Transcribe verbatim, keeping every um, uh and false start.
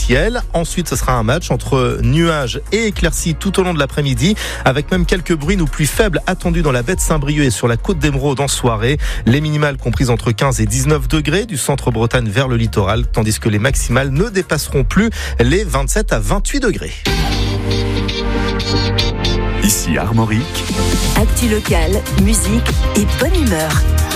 ciel. Ensuite, ce sera un match entre nuages et éclaircies tout au long de l'après-midi, avec même quelques bruines ou pluies faibles attendues dans la baie de Saint-Brieuc et sur la côte d'Émeraude en soirée. Les minimales comprises entre quinze et dix-neuf degrés du centre Bretagne vers le littoral, tandis que les maximales ne dépasseront plus les vingt-sept à vingt-huit degrés. Ici Armorique. Actu locale, musique et bonne humeur.